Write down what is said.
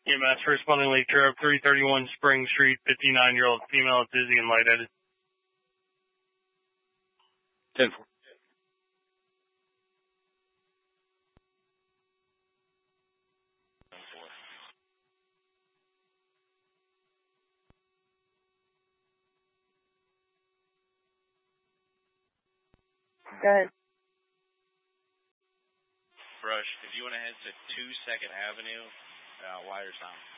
EMS responding Lake Trail 331 Spring Street, 59-year-old female dizzy and lightheaded. 10-4. Go ahead. Brush, if you want to head to 2 2nd Avenue, wire sound.